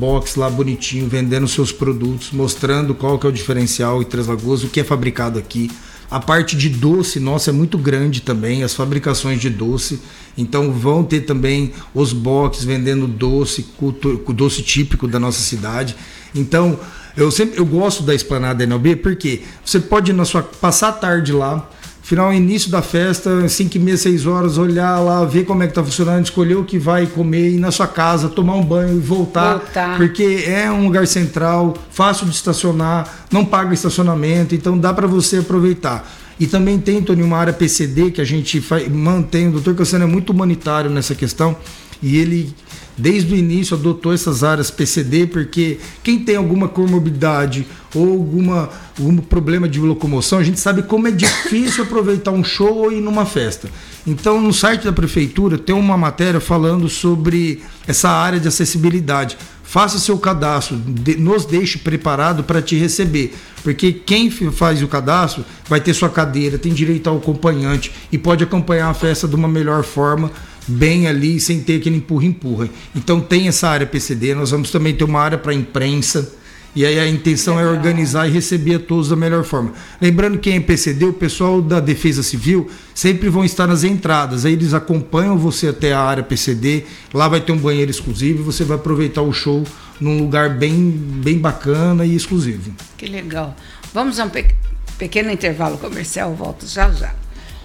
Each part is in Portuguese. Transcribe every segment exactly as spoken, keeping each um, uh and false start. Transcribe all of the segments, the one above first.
box lá bonitinho, vendendo seus produtos, mostrando qual que é o diferencial em Três Lagoas, o que é fabricado aqui. A parte de doce, nossa, é muito grande também, as fabricações de doce. Então vão ter também os boxes vendendo doce, o doce típico da nossa cidade. Então eu sempre eu gosto da Esplanada N L B porque você pode ir na sua, passar a tarde lá, final, início da festa, cinco e meia, seis horas, olhar lá, ver como é que tá funcionando, escolher o que vai comer, ir na sua casa, tomar um banho e voltar, voltar. Porque é um lugar central, fácil de estacionar, não paga estacionamento, então dá para você aproveitar. E também tem, Tony, uma área P C D que a gente faz, mantém, o doutor Cassiano é muito humanitário nessa questão, e ele, desde o início, adotou essas áreas P C D, porque quem tem alguma comorbidade ou alguma, algum problema de locomoção, a gente sabe como é difícil aproveitar um show ou ir numa festa. Então, no site da prefeitura tem uma matéria falando sobre essa área de acessibilidade. Faça seu cadastro, de, nos deixe preparado para te receber, porque quem faz o cadastro vai ter sua cadeira, tem direito ao acompanhante e pode acompanhar a festa de uma melhor forma, bem ali, sem ter aquele empurra-empurra. Então tem essa área P C D, nós vamos também ter uma área para imprensa, e aí a intenção Legal. É organizar e receber a todos da melhor forma. Lembrando que em P C D, o pessoal da Defesa Civil sempre vão estar nas entradas, aí eles acompanham você até a área P C D, lá vai ter um banheiro exclusivo e você vai aproveitar o show num lugar bem, bem bacana e exclusivo. Que legal. Vamos a um pe- pequeno intervalo comercial, volto já já.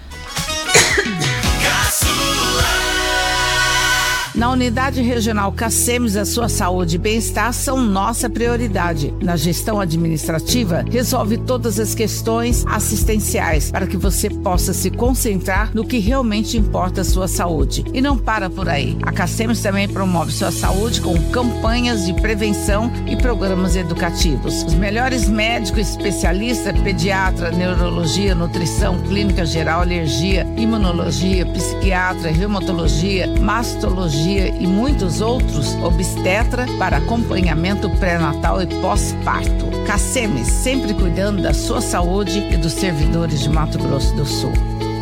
Na Unidade Regional Cacemes, a sua saúde e bem-estar são nossa prioridade. Na gestão administrativa, resolve todas as questões assistenciais para que você possa se concentrar no que realmente importa a sua saúde. E não para por aí. A Cacemes também promove sua saúde com campanhas de prevenção e programas educativos. Os melhores médicos especialistas, pediatra, neurologia, nutrição, clínica geral, alergia, imunologia, psiquiatra, reumatologia, mastologia, e muitos outros, obstetra para acompanhamento pré-natal e pós-parto. Cacemes, sempre cuidando da sua saúde e dos servidores de Mato Grosso do Sul.